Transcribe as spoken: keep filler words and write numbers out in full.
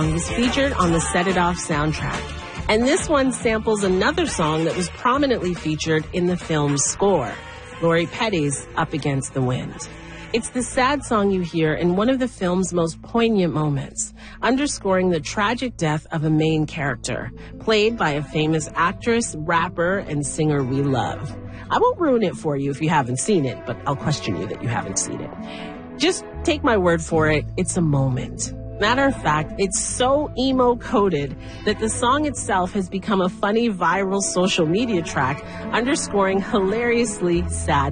was featured on the Set It Off soundtrack. And this one samples another song that was prominently featured in the film's score, Lori Petty's Up Against the Wind. It's the sad song you hear in one of the film's most poignant moments, underscoring the tragic death of a main character, played by a famous actress, rapper, and singer we love. I won't ruin it for you if you haven't seen it, but I'll question you that you haven't seen it. Just take my word for it, it's a moment. Matter of fact, it's so emo-coded that the song itself has become a funny viral social media track, underscoring hilariously sad